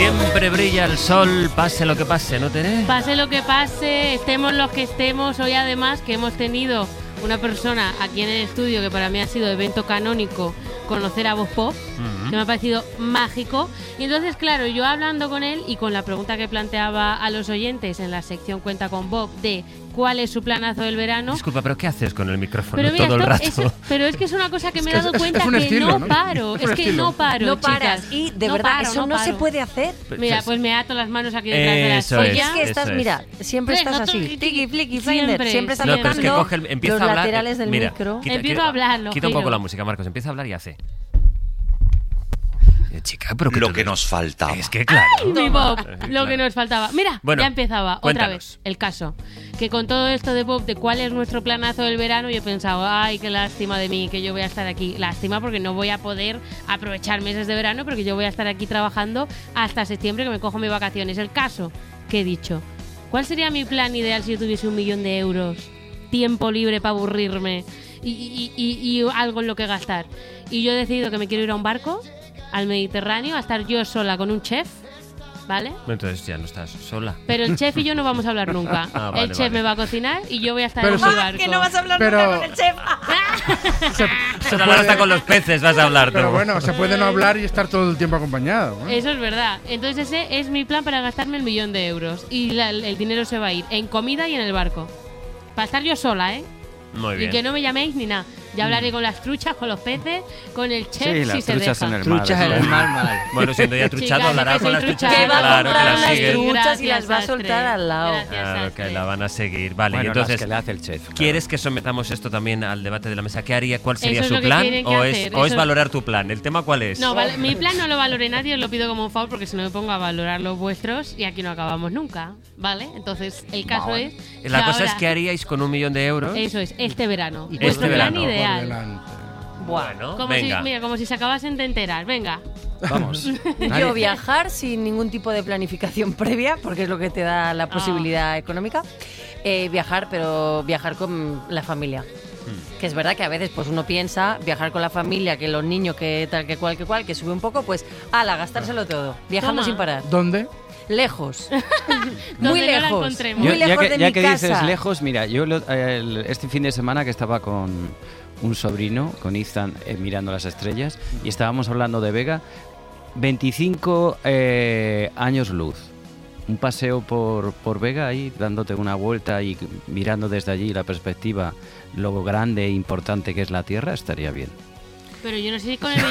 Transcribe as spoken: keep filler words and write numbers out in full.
Siempre brilla el sol, pase lo que pase, ¿no, Tere? Pase lo que pase, estemos los que estemos. Hoy además que hemos tenido una persona aquí en el estudio que para mí ha sido evento canónico conocer a Bob Pop, uh-huh. que me ha parecido mágico. Y entonces, claro, yo hablando con él y con la pregunta que planteaba a los oyentes en la sección Cuenta con Bob de cuál es su planazo del verano. Disculpa, ¿pero qué haces con el micrófono pero mira, todo el rato? Eso, pero es que es una cosa que me he dado es, cuenta es que estilo, no, ¿no? paro. Es, es que estilo. no paro, No paras. chicas. Y de no verdad, paro, eso no, no se puede hacer. Mira, pues me ato las manos aquí detrás de la Eso silla. Es, es que estás, es. mira, siempre Sí, estás no, así. tú- Tiki, flicky, siempre, finder. Siempre estás No, pero es que tocando coge el- empieza los a hablar. laterales del mira, micro. quita- Empiezo quita- a hablar, lo Quita un poco giro. la música, Marcos. Empieza a hablar y hace. Eh, Chica, pero Lo te- que nos faltaba. Es que claro. Mi Bob, Eh, lo claro. que nos faltaba. Mira, Bueno, ya empezaba otra cuéntanos. vez el caso. Que con todo esto de Bob, de cuál es nuestro planazo del verano, yo he pensado, ay, qué lástima de mí, que yo voy a estar aquí. Lástima porque no voy a poder aprovechar meses de verano, porque yo voy a estar aquí trabajando hasta septiembre, que me cojo mis vacaciones. El caso que he dicho, ¿cuál sería mi plan ideal si yo tuviese un millón de euros, tiempo libre para aburrirme y, y- y- y algo en lo que gastar? Y yo he decidido que me quiero ir a un barco al Mediterráneo, a estar yo sola con un chef, ¿vale? Entonces ya no estás sola. Pero el chef y yo no vamos a hablar nunca. Ah, vale, el chef vale. me va a cocinar y yo voy a estar Pero en eso- mi Ah, barco. que no vas a hablar Pero- nunca con el chef. Se, se Ahora puede- hasta con los peces vas a hablar, Pero tú. bueno, se puede no hablar y estar todo el tiempo acompañado, ¿no? Eso es verdad. Entonces ese es mi plan para gastarme el millón de euros. Y la- el dinero se va a ir en comida y en el barco. Para estar yo sola, ¿eh? Muy Y bien. que no me llaméis ni nada. Ya hablaré con las truchas, con los peces, con el chef Sí, si las se truchas deja. en el mar. Truchas en el mar, mal. Bueno, siendo ya truchado, Chicas, hablará que con soy las trucha. truchas. Que va a Claro, que comprar las unas sigue. truchas y las va a Sastre. soltar al lado. Gracias, Claro, Sastre. que la van a seguir. Vale, Bueno, y las entonces, que le hace el chef. claro. ¿quieres que sometamos esto también al debate de la mesa? ¿Qué haría? ¿Cuál sería Eso es su lo que plan? tienen que ¿O es, hacer, o es eso- valorar tu plan? ¿El tema cuál es? No, vale, mi plan no lo valore nadie, os lo pido como un favor porque si no me pongo a valorar los vuestros y aquí no acabamos nunca, ¿vale? Entonces, el caso Vale. es... La que cosa ahora- es qué haríais con un millón de euros. Eso es, este verano. Y Vuestro este plan verano. por ideal. delante. Bueno, Como venga. si, mira, como si se acabasen de enterar. Venga. Vamos. Yo Nadie- viajar sin ningún tipo de planificación previa, porque es lo que te da la posibilidad económica. Eh, viajar, pero viajar con la familia. Que es verdad que a veces pues uno piensa viajar con la familia, que los niños, que tal, que cual, que cual, que sube un poco, pues ala, gastárselo todo, viajando Toma. sin parar. ¿Dónde? Lejos. Donde Muy no la lejos. encontremos. Muy Yo- ya lejos que, de ya mi que casa. dices lejos, mira, yo lo- el- este fin de semana que estaba con un sobrino, con Ethan, eh, mirando las estrellas, y estábamos hablando de Vega, veinticinco eh, años luz. Un paseo por, por Vega ahí, dándote una vuelta y mirando desde allí la perspectiva, lo grande e importante que es la Tierra, estaría bien. Pero yo no sé si con el